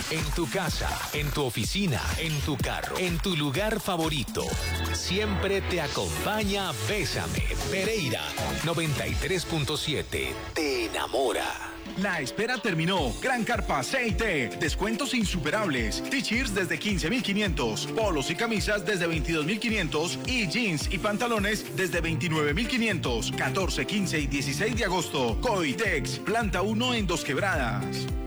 en tu casa, en tu oficina, en tu carro, en tu lugar favorito. Siempre te acompaña Bésame. Pereira 93.7. Te enamora. La espera terminó. Gran Carpa CIT. Descuentos insuperables. T-shirts desde 15.500. Polos y camisas desde 22.500. Y jeans y pantalones desde 29.500. 14, 15 y 16 de agosto. Coitex. Planta 1 en Dos Quebradas.